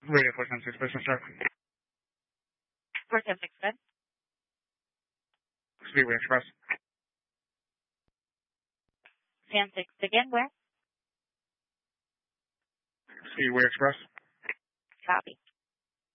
Radio 476 Business Truck. 476, good. Speedway Express. San 6 again, where? Speedway Express. Copy.